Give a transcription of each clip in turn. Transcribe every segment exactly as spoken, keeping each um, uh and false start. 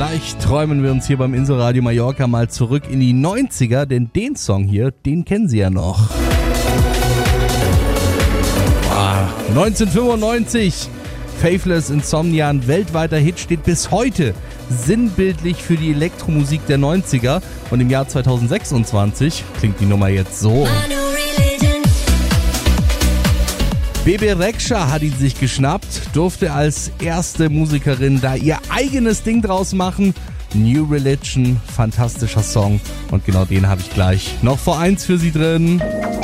Vielleicht träumen wir uns hier beim Inselradio Mallorca mal zurück in die neunziger, denn den Song hier, den kennen Sie ja noch. Ah, neunzehnhundertfünfundneunzig, Faithless Insomnia, ein weltweiter Hit, steht bis heute sinnbildlich für die Elektromusik der neunziger. Und im Jahr zweitausendsechsundzwanzig klingt die Nummer jetzt so. Bebe Rexha hat ihn sich geschnappt, durfte als erste Musikerin da ihr eigenes Ding draus machen. New Religion, fantastischer Song. Und genau den habe ich gleich noch vor eins für Sie drin.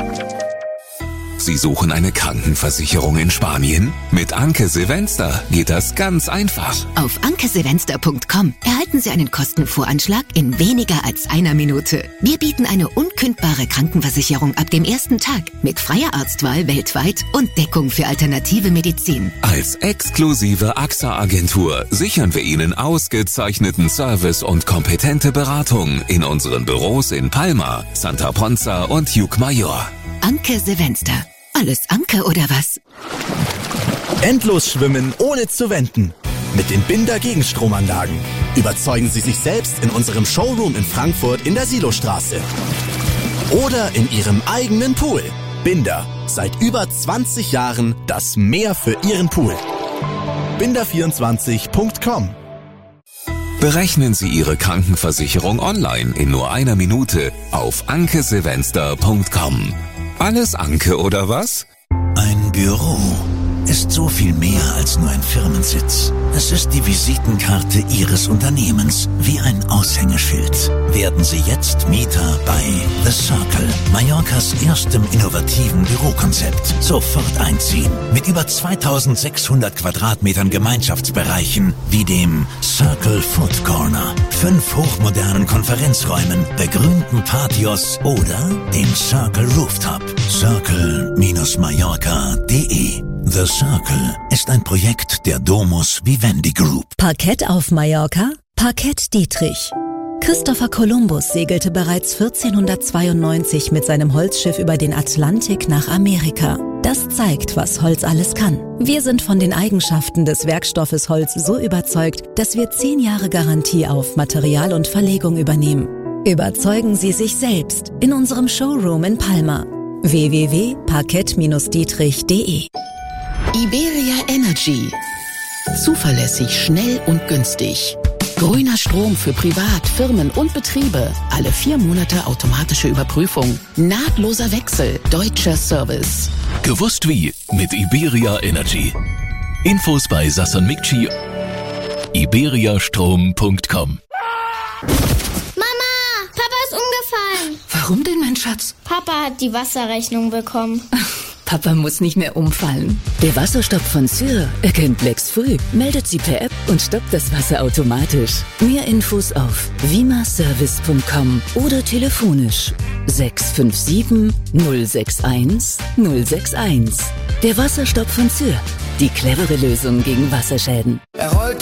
Sie suchen eine Krankenversicherung in Spanien? Mit Anke Silvester geht das ganz einfach. Auf anke silvester punkt com erhalten Sie einen Kostenvoranschlag in weniger als einer Minute. Wir bieten eine unkündbare Krankenversicherung ab dem ersten Tag mit freier Arztwahl weltweit und Deckung für alternative Medizin. Als exklusive A X A-Agentur sichern wir Ihnen ausgezeichneten Service und kompetente Beratung in unseren Büros in Palma, Santa Ponza und Llucmajor. Anke Silvester. Alles Anke oder was? Endlos schwimmen ohne zu wenden. Mit den Binder Gegenstromanlagen. Überzeugen Sie sich selbst in unserem Showroom in Frankfurt in der Silostraße. Oder in Ihrem eigenen Pool. Binder. Seit über zwanzig Jahren das Meer für Ihren Pool. binder vierundzwanzig punkt com. Berechnen Sie Ihre Krankenversicherung online in nur einer Minute auf anke silvester punkt com. Alles Anke oder was? Ein Büro ist so viel mehr als nur ein Firmensitz. Es ist die Visitenkarte Ihres Unternehmens, wie ein Aushängeschild. Werden Sie jetzt Mieter bei The Circle, Mallorcas erstem innovativen Bürokonzept. Sofort einziehen. Mit über zweitausendsechshundert Quadratmetern Gemeinschaftsbereichen, wie dem Circle Food Corner, fünf hochmodernen Konferenzräumen, begrünten Patios oder dem Circle Rooftop. Circle Mallorca punkt de. The Circle ist ein Projekt der Domus Vivendi Group. Parkett auf Mallorca? Parkett Dietrich. Christopher Columbus segelte bereits vierzehnhundertzweiundneunzig mit seinem Holzschiff über den Atlantik nach Amerika. Das zeigt, was Holz alles kann. Wir sind von den Eigenschaften des Werkstoffes Holz so überzeugt, dass wir zehn Jahre Garantie auf Material und Verlegung übernehmen. Überzeugen Sie sich selbst in unserem Showroom in Palma. w w w punkt parkett dietrich punkt de. Iberia Energy. Zuverlässig, schnell und günstig. Grüner Strom für Privat, Firmen und Betriebe. Alle vier Monate automatische Überprüfung. Nahtloser Wechsel. Deutscher Service. Gewusst wie mit Iberia Energy. Infos bei Sasson Mikci. iberiastrom punkt com. Mama, Papa ist umgefallen. Warum denn, mein Schatz? Papa hat die Wasserrechnung bekommen. Papa muss nicht mehr umfallen. Der Wasserstopp von Syr erkennt Lecks früh, meldet sie per App und stoppt das Wasser automatisch. Mehr Infos auf vimaservice punkt com oder telefonisch sechs fünf sieben null sechs eins null sechs eins. Der Wasserstopp von Syr. Die clevere Lösung gegen Wasserschäden.